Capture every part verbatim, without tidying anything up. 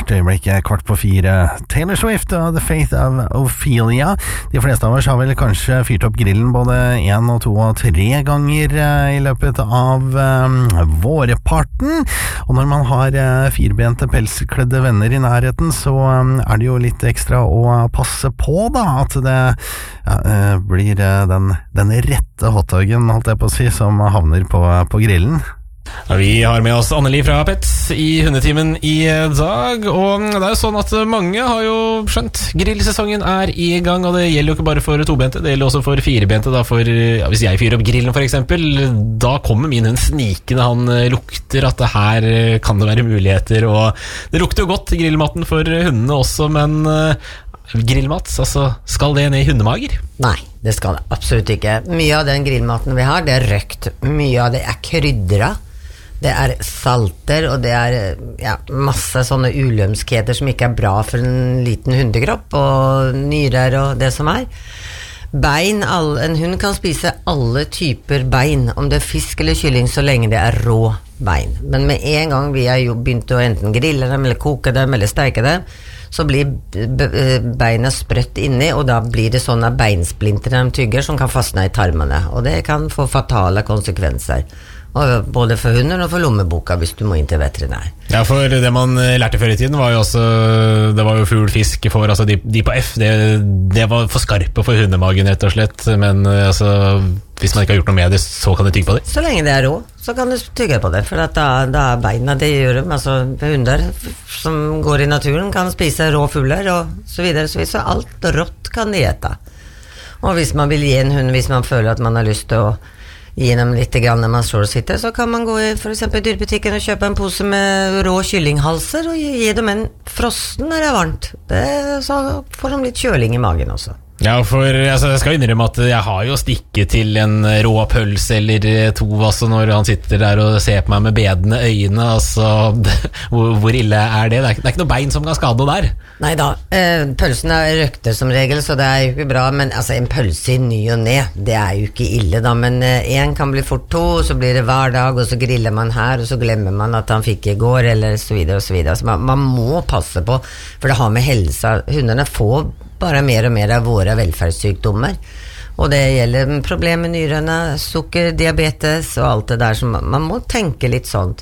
hvert øyeblikk kvart på fire. Taylor Swift og The Faith of Ophelia. De fleste av oss har vel kanskje fyrt opp grillen både en og to og tre ganger i løpet av um, vårparten. Og når man har uh, firbente pelskledde venner i nærheten, så um, er det jo litt ekstra å passe på da, at det ja, uh, blir uh, den, den rette hotdogen, holdt jeg på å si, som havner på, på grillen. Ja, vi har med oss Anneli fra Pets i hundetimen i dag, og det er jo sånn at mange har jo skjønt grillsesongen er i gang, og det gjelder jo ikke bare for tobente, det gjelder også for firebente da, for ja, hvis jeg fyrer opp grillen for eksempel, da kommer min hund snikende, han lukter at det her kan det være muligheter, og det lukter jo godt grillmaten for hundene også, men grillmat, altså skal det ned i hundemager? Nei, det skal det absolutt ikke. Mye av den grillmaten vi har, det er røkt, mye av det er krydra. Det er salter, og det er ja, masse sånne ulømskheter som ikke er bra for en liten hundekropp, og nyrer og det som er. Bein, all, en hund kan spise alle typer bein, om det er fisk eller kylling, så lenge det er rå bein. Men med en gang vi har jo begynt å enten grille dem, eller koke dem, eller steike dem, så blir beina sprøtt inni, og da blir det sånne beinsplinter de tygger som kan fastne i tarmene, og det kan få fatale konsekvenser. Og både for hunden og for lommeboka hvis du må inn til veterinær. Ja, for det man lærte før i tiden var jo også, det var jo fugl, fisk for, altså de, de på F, det, det var for skarpe for hundemagen rett og slett, men altså, hvis man ikke har gjort noe med det, så kan det tygge på det? Så lenge det er rå, så kan du tygge på det, for at da, da er beina, det gjør de, altså hunder som går i naturen kan spise rå fugler og så videre, så videre, så alt rått kan de ete. Og hvis man vil gi en hund, hvis man føler at man har lyst til å gi dem litt grann når man står og sitter, så kan man gå i for eksempel dyrebutikken og kjøpe en pose med rå kyllinghalser og gi, gi dem en frossen når det er varmt. Det, så får de litt kjøling i magen også. Ja, for altså, jeg skal innrømme at jeg har jo stikket til en rå pølse eller to, altså, når han sitter der og ser på meg med bedende øyne, altså, det, hvor, hvor ille er det? Det er, ikke, det er ikke noe bein som kan skade noe der. Neida, eh, pølsen er røkter som regel, så det er jo ikke bra, men altså, en pølse i ny og ned, det er jo ikke ille da, men eh, en kan bli fort to, og så blir det hver dag, og så griller man her, og så glemmer man at han fikk i går, eller så videre og så videre. Så man, man må passe på, for det har med helse, hundene får bare mer og mer av våre velferdssykdommer, og det gjelder problemer med nyrene, sukker, diabetes og alt det der, så man, man må tenke litt sånt.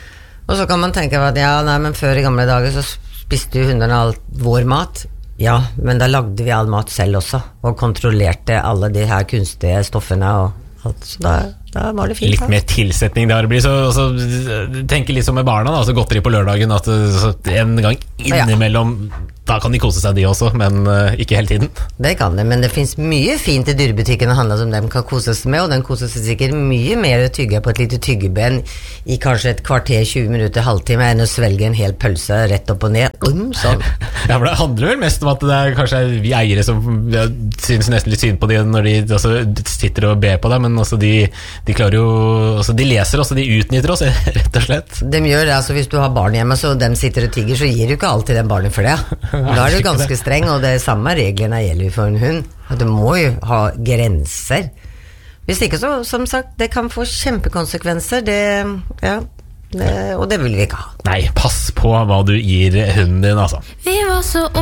Og så kan man tenke at ja, nei, men før i gamle dager så spiste jo hundene alt vår mat. Ja, men da lagde vi all mat selv også, og kontrollerte alle de her kunstige stoffene og alt, så da, da var det fint. Litt mer tilsetning der det blir, så, så tenker litt som med barna da, så godteri på lørdagen, at så en gang innimellom, da kan de kose seg de også, men uh, ikke hele tiden. Det kan de, men det finnes mye fint i dyrebutikken å handle som de kan kose seg med, og den koser seg sikkert mye mer å tygge på et lite tyggeben i kanskje et kvarter, tjue minutter, halvtime, enn å svelge en hel pølse rett opp og ned. Um, sånn. Ja, for det handler vel mest om at det er kanskje vi eiere som ja, synes nesten litt synd på de når de altså, sitter og ber på deg, men altså, de, de klarer jo, altså, de leser oss, og de utnytter oss, rett og slett. De gjør det, altså hvis du har barn hjemme, så de sitter og tigger, så gir du ikke alltid den barnet for det. Da er du ganske streng, og det er samme reglene gjelder for en hund. Du må jo ha grenser. Hvis ikke så, som sagt, det kan få kjempekonsekvenser, det, ja, det, og det vil vi ikke ha. Nei, pass på hva du gir hunden din, altså. Vi var så